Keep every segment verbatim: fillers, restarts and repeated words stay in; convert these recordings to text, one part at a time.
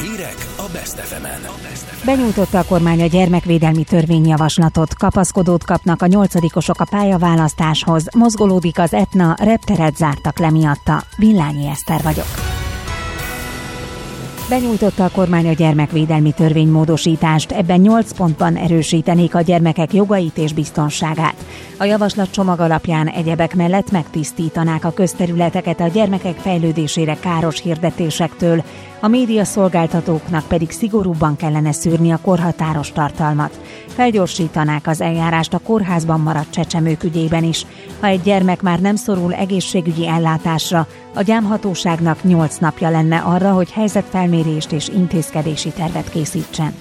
Hírek a Best ef emen. Benyújtotta a kormány a gyermekvédelmi törvényjavaslatot, kapaszkodót kapnak a nyolcadikosok a pályaválasztáshoz, mozgolódik az Etna, repteret zártak le miatta. Villányi Eszter vagyok. Benyújtotta a kormány a gyermekvédelmi törvénymódosítást, ebben nyolc pontban erősítenék a gyermekek jogait és biztonságát. A javaslatcsomag alapján egyebek mellett megtisztítanák a közterületeket a gyermekek fejlődésére káros hirdetésektől, a médiaszolgáltatóknak pedig szigorúbban kellene szűrni a korhatáros tartalmat. Felgyorsítanák az eljárást a kórházban maradt csecsemők ügyében is. Ha egy gyermek már nem szorul egészségügyi ellátásra, a gyámhatóságnak nyolc napja lenne arra, hogy helyzetfelmérést és intézkedési tervet készítsen.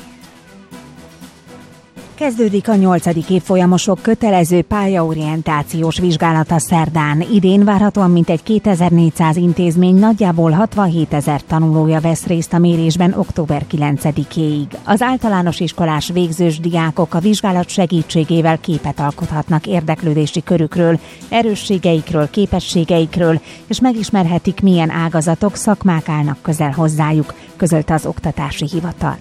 Kezdődik a nyolcadik évfolyamosok kötelező pályaorientációs vizsgálata szerdán. Idén várhatóan mintegy kétezer-négyszáz intézmény, nagyjából hatvanhétezer tanulója vesz részt a mérésben október kilencedikéig. Az általános iskolás végzős diákok a vizsgálat segítségével képet alkothatnak érdeklődési körükről, erősségeikről, képességeikről, és megismerhetik, milyen ágazatok, szakmák állnak közel hozzájuk, közölte az Oktatási Hivatal.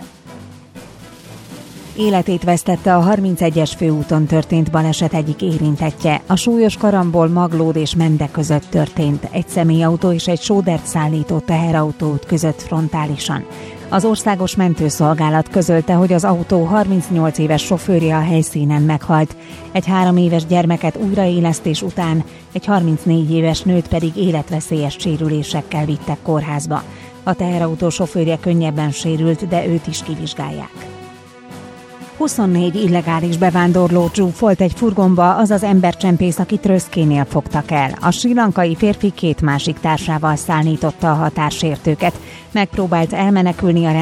Életét vesztette a harmincegyes főúton történt baleset egyik érintettje. A súlyos karambol Maglód és Mende között történt, egy személyautó és egy sódert szállító teherautó között frontálisan. Az Országos Mentőszolgálat közölte, hogy az autó harmincnyolc éves sofőrje a helyszínen meghalt, egy három éves gyermeket újraélesztés után, egy harmincnégy éves nőt pedig életveszélyes sérülésekkel vittek kórházba. A teherautó sofőrje könnyebben sérült, de őt is kivizsgálják. huszonnégy illegális bevándorló csúfolt egy furgonba az az embercsempész, akit Röszkénél fogtak el. A srí lankai férfi két másik társával szállította a határsértőket. Megpróbált elmenekülni a